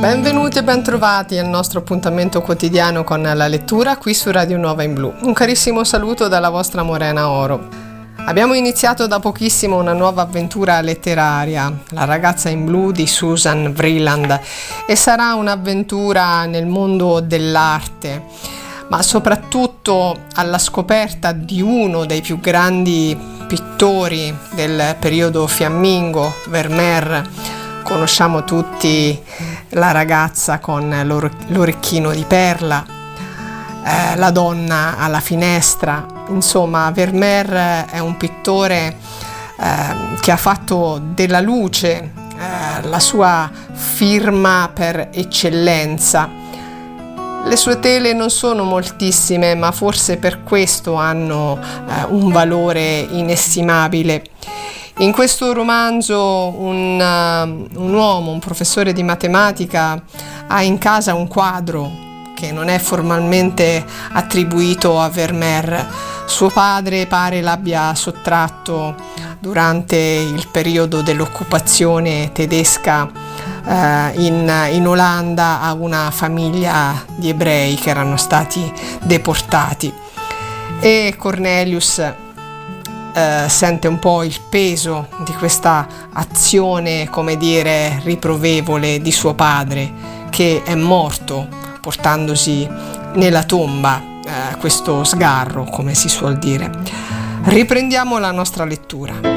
Benvenuti e bentrovati al nostro appuntamento quotidiano con la lettura qui su Radio Nuova in Blu. Un carissimo saluto dalla vostra Morena Oro. Abbiamo iniziato da pochissimo una nuova avventura letteraria, La ragazza in blu di Susan Vreeland, e sarà un'avventura nel mondo dell'arte, ma soprattutto alla scoperta di uno dei più grandi pittori del periodo fiammingo, Vermeer. Conosciamo tutti la ragazza con l'orecchino di perla, la donna alla finestra. Insomma, Vermeer è un pittore che ha fatto della luce la sua firma per eccellenza. Le sue tele non sono moltissime, ma forse per questo hanno un valore inestimabile. In questo romanzo un uomo, un professore di matematica, ha in casa un quadro che non è formalmente attribuito a Vermeer. Suo padre pare l'abbia sottratto durante il periodo dell'occupazione tedesca in Olanda a una famiglia di ebrei che erano stati deportati, e Cornelius sente un po' il peso di questa azione, come dire, riprovevole di suo padre, che è morto portandosi nella tomba questo sgarro, come si suol dire. Riprendiamo la nostra lettura.